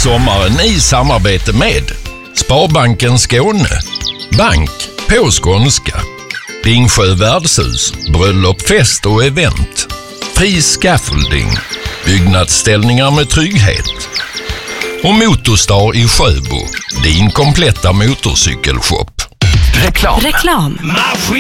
sommaren i samarbete med Sparbanken Skåne, bank på skånska, Dingsjö värdshus, bröllop, fest och event, Fri Scaffolding, byggnadsställningar med trygghet och Motorstar i Sjöbo, din kompletta motorcykelshop. Reklam.